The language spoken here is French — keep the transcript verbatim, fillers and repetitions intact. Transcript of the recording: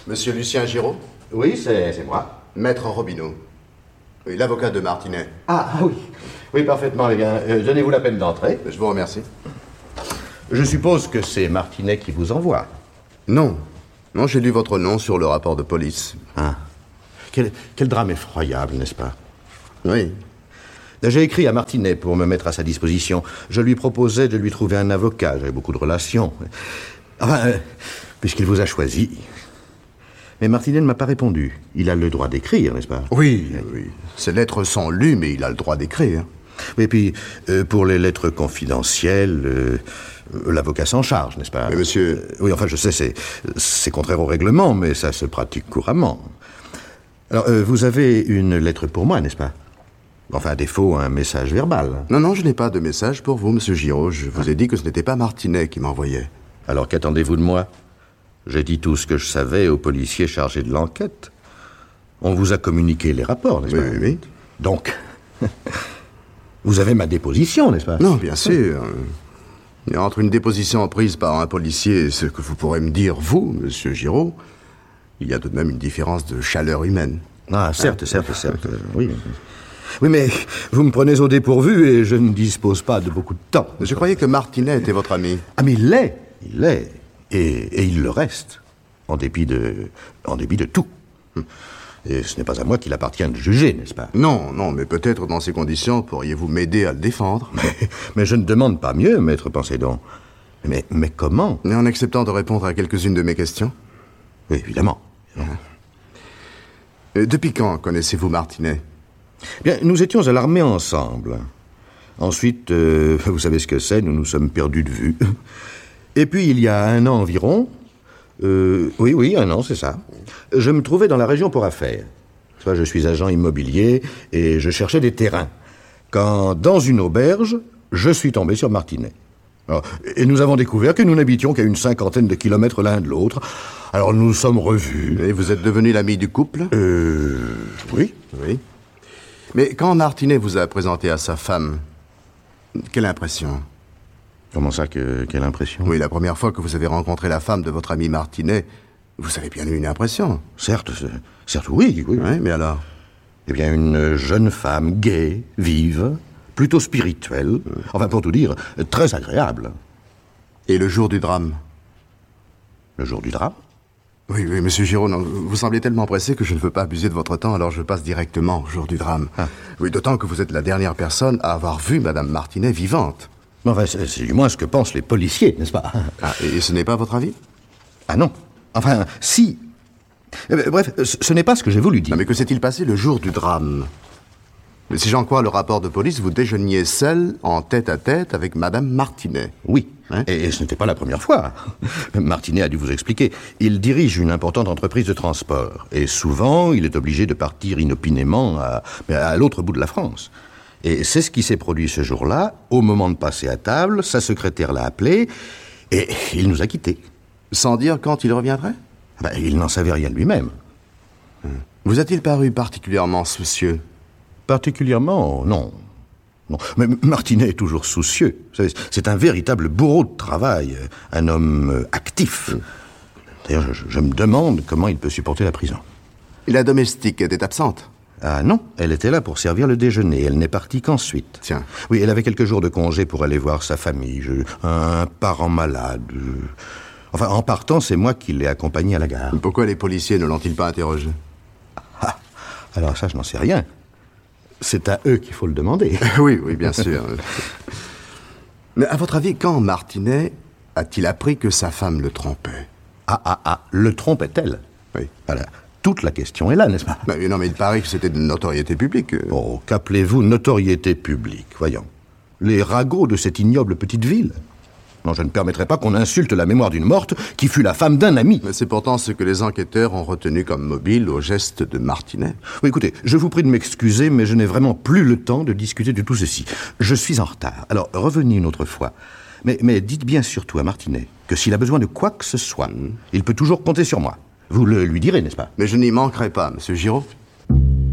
Monsieur Lucien Giraud? Oui, c'est, c'est moi. Maître Robineau. Oui, l'avocat de Martinet. Ah, oui. Oui, parfaitement, eh bien, euh, donnez-vous la peine d'entrer. Je vous remercie. Je suppose que c'est Martinet qui vous envoie. Non. Non, j'ai lu votre nom sur le rapport de police. Ah. Quel, quel drame effroyable, n'est-ce pas? Oui. J'ai écrit à Martinet pour me mettre à sa disposition. Je lui proposais de lui trouver un avocat. J'avais beaucoup de relations. Enfin, euh, puisqu'il vous a choisi. Mais Martinet ne m'a pas répondu. Il a le droit d'écrire, n'est-ce pas? Oui, oui. Ces lettres sont lues, mais il a le droit d'écrire. Et puis, euh, pour les lettres confidentielles, euh, euh, l'avocat s'en charge, n'est-ce pas? Mais monsieur... Euh, oui, enfin, je sais, c'est, c'est contraire au règlement, mais ça se pratique couramment. Alors, euh, vous avez une lettre pour moi, n'est-ce pas? Enfin, à défaut, un message verbal. Non, non, je n'ai pas de message pour vous, monsieur Giraud. Je vous ai dit que ce n'était pas Martinet qui m'envoyait. Alors, qu'attendez-vous de moi? J'ai dit tout ce que je savais aux policiers chargés de l'enquête. On vous a communiqué les rapports, n'est-ce Oui, pas? oui, oui. Donc, vous avez ma déposition, n'est-ce pas? Non, bien sûr. Et entre une déposition prise par un policier et ce que vous pourrez me dire, vous, monsieur Giraud, il y a tout de même une différence de chaleur humaine. Ah, certes, hein? certes, certes, euh, oui. Oui, mais vous me prenez au dépourvu et je ne dispose pas de beaucoup de temps. Je croyais que Martinet était votre ami. Ah, mais il l'est, il l'est. Et, et il le reste, en dépit de, en dépit de tout. Et ce n'est pas à moi qu'il appartient de juger, n'est-ce pas? Non, non, mais peut-être dans ces conditions pourriez-vous m'aider à le défendre. Mais, mais je ne demande pas mieux, maître Pensédon. Mais, mais comment? Et en acceptant de répondre à quelques-unes de mes questions? Oui, évidemment. évidemment. Euh, depuis quand connaissez-vous Martinet? Bien, nous étions à l'armée ensemble. Ensuite, euh, vous savez ce que c'est, nous nous sommes perdus de vue. Et puis, il y a un an environ, euh, oui, oui, un an, c'est ça, je me trouvais dans la région pour affaires. Soit je suis agent immobilier et je cherchais des terrains. Quand, dans une auberge, je suis tombé sur Martinet. Alors, et nous avons découvert que nous n'habitions qu'à une cinquantaine de kilomètres l'un de l'autre. Alors, nous nous sommes revus. Et vous êtes devenu l'ami du couple? Euh... Oui. Oui. Mais quand Martinet vous a présenté à sa femme, quelle impression? Comment ça, que, quelle impression? Oui, la première fois que vous avez rencontré la femme de votre ami Martinet, vous avez bien eu une impression. Certes, certes, oui, oui. Oui, mais alors? Eh bien, une jeune femme gaie, vive, plutôt spirituelle, enfin, pour tout dire, très agréable. Et le jour du drame? Le jour du drame? Oui, oui, monsieur Giraud, non, vous semblez tellement pressé que je ne veux pas abuser de votre temps, alors je passe directement au jour du drame. Ah. Oui, d'autant que vous êtes la dernière personne à avoir vu Madame Martinet vivante. Enfin, c'est, c'est du moins ce que pensent les policiers, n'est-ce pas? Ah, et ce n'est pas votre avis? Ah non. Enfin, si. Bref, ce n'est pas ce que j'ai voulu dire. Non, mais que s'est-il passé le jour du drame? Mais si j'en crois le rapport de police, vous déjeuniez seul, en tête-à-tête, avec Madame Martinet. Oui, hein? et, et ce n'était pas la première fois. Martinet a dû vous expliquer. Il dirige une importante entreprise de transport. Et souvent, il est obligé de partir inopinément à, à l'autre bout de la France. Et c'est ce qui s'est produit ce jour-là. Au moment de passer à table, sa secrétaire l'a appelé, et il nous a quittés. Sans dire quand il reviendrait? Ben, il n'en savait rien lui-même. Vous a-t-il paru particulièrement soucieux? Particulièrement, non. non. Mais Martinet est toujours soucieux. C'est un véritable bourreau de travail, un homme actif. D'ailleurs, je, je me demande comment il peut supporter la prison. Et la domestique était absente? Ah non, elle était là pour servir le déjeuner. Elle n'est partie qu'ensuite. Tiens. Oui, elle avait quelques jours de congé pour aller voir sa famille. Je, un parent malade. Je... Enfin, en partant, c'est moi qui l'ai accompagnée à la gare. Pourquoi les policiers ne l'ont-ils pas interrogé? Ah, alors ça, je n'en sais rien. C'est à eux qu'il faut le demander. Oui, oui, bien sûr. Mais à votre avis, quand Martinet a-t-il appris que sa femme le trompait? Ah, ah, ah, le trompait-elle? Oui. Voilà. Toute la question est là, n'est-ce pas? Mais non, mais il paraît que c'était de notoriété publique. Oh, qu'appelez-vous notoriété publique? Voyons. Les ragots de cette ignoble petite ville. Non, je ne permettrai pas qu'on insulte la mémoire d'une morte qui fut la femme d'un ami. Mais c'est pourtant ce que les enquêteurs ont retenu comme mobile au geste de Martinet. Oui, écoutez, je vous prie de m'excuser, mais je n'ai vraiment plus le temps de discuter de tout ceci. Je suis en retard. Alors, revenez une autre fois. Mais, mais dites bien surtout à Martinet que s'il a besoin de quoi que ce soit, mmh. il peut toujours compter sur moi. Vous le lui direz, n'est-ce pas? Mais je n'y manquerai pas, monsieur Giraud.